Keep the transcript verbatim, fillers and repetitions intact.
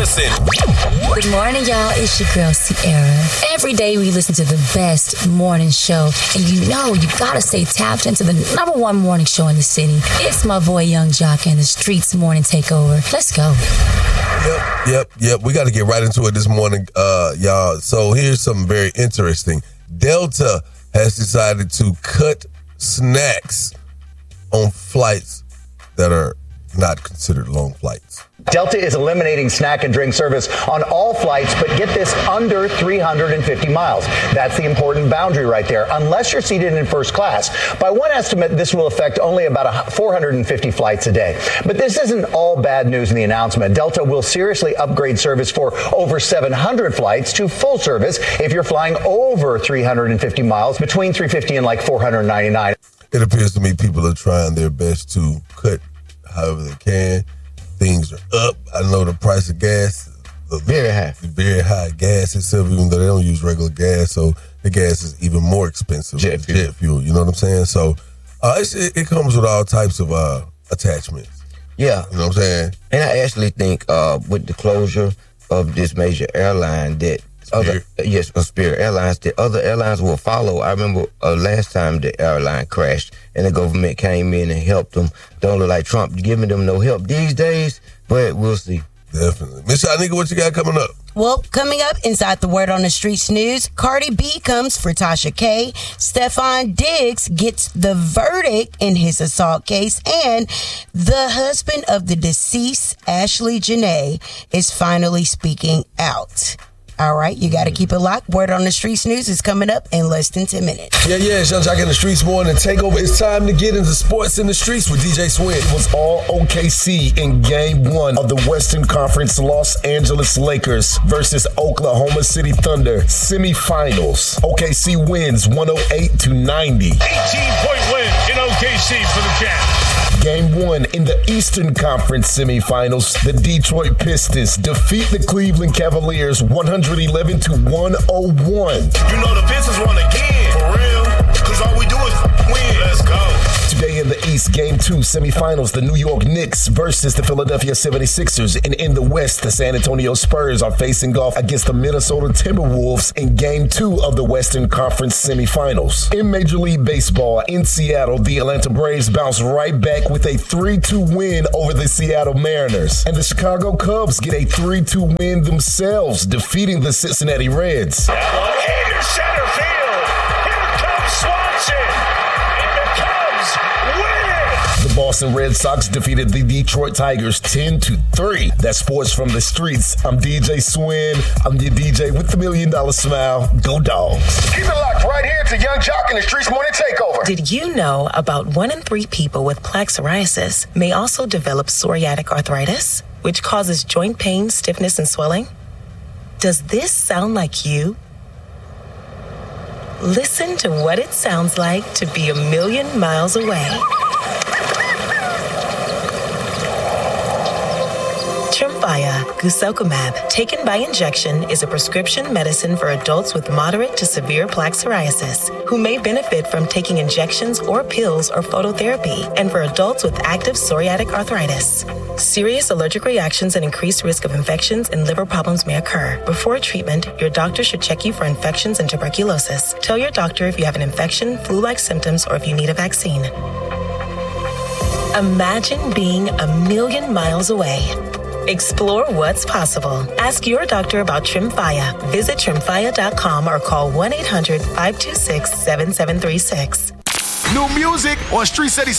Harrison. Good morning, y'all. It's your girl, Sierra. Every day we listen to the best morning show, and you know you gotta stay tapped into the number one morning show in the city. It's my boy, Young Jock, and the Streets Morning Takeover. Let's go. Yep, yep, yep. We got to get right into it this morning, uh, y'all. So here's something very interesting. Delta has decided to cut snacks on flights that are not considered long flights. Delta is eliminating snack and drink service on all flights, but get this, under three hundred fifty miles. That's the important boundary right there, unless you're seated in first class. By one estimate, this will affect only about four hundred fifty flights a day. But this isn't all bad news in the announcement. Delta will seriously upgrade service for over seven hundred flights to full service if you're flying over three hundred fifty miles, between three hundred fifty and like four hundred ninety-nine. It appears to me people are trying their best to cut however they can. Things are up. I know the price of gas is very high. Very high. Gas itself, even though they don't use regular gas, so the gas is even more expensive. Jet fuel. Jet fuel. You know what I'm saying? So uh, it's, it, it comes with all types of uh, attachments. Yeah. You know what I'm saying? And I actually think uh, with the closure of this major airline that Other, yes, Spirit Airlines, the other airlines will follow. I remember uh, last time the airline crashed and the government came in and helped them. Don't look like Trump giving them no help these days, but we'll see. Definitely. Miss Shanika, what you got coming up? Well, coming up inside the Word on the Streets news, Cardi B comes for Tasha K. Stefan Diggs gets the verdict in his assault case, and the husband of the deceased, Ashley Janae, is finally speaking out. All right, you got to keep it locked. Word on the Streets news is coming up in less than ten minutes. Yeah, yeah, it's Young Jock in the Streets Morning Takeover. It's time to get into sports in the streets with D J Swin. It was all O K C in game one of the Western Conference Los Angeles Lakers versus Oklahoma City Thunder semifinals. O K C wins one oh eight to ninety. eighteen-point win in O K C for the Cavs. Game one in the Eastern Conference semifinals, the Detroit Pistons defeat the Cleveland Cavaliers one eleven to one oh one. You know the Pistons won again. For real. Because all we do is win. Let's go. Today in the East, Game two semifinals, the New York Knicks versus the Philadelphia seventy-sixers. And in the West, the San Antonio Spurs are facing off against the Minnesota Timberwolves in Game two of the Western Conference semifinals. In Major League Baseball, in Seattle, the Atlanta Braves bounce right back with a three two win over the Seattle Mariners. And the Chicago Cubs get a three two win themselves, defeating the Cincinnati Reds. That one into center field. Here comes Swanson. The Boston Red Sox defeated the Detroit Tigers ten to three. That's sports from the streets. I'm D J Swin. I'm your D J with the million dollar smile. Go Dogs. Keep it locked right here to Young Jock in the Streets Morning Takeover. Did you know about one in three people with plaque psoriasis may also develop psoriatic arthritis, which causes joint pain, stiffness, and swelling? Does this sound like you? Listen to what it sounds like to be a million miles away. Tremfya guselkumab, taken by injection, is a prescription medicine for adults with moderate to severe plaque psoriasis who may benefit from taking injections or pills or phototherapy, and for adults with active psoriatic arthritis. Serious allergic reactions and increased risk of infections and liver problems may occur. Before treatment, your doctor should check you for infections and tuberculosis. Tell your doctor if you have an infection, flu-like symptoms, or if you need a vaccine. Imagine being a million miles away. Explore what's possible. Ask your doctor about Tremfya. Visit Tremfya dot com or call one eight hundred five two six seven seven three six. New music on Street City